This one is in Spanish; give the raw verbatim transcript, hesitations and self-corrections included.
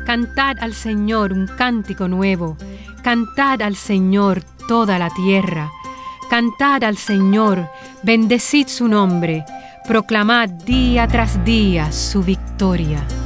Cantad al Señor un cántico nuevo, cantad al Señor toda la tierra. Cantad al Señor, bendecid su nombre, proclamad día tras día su victoria.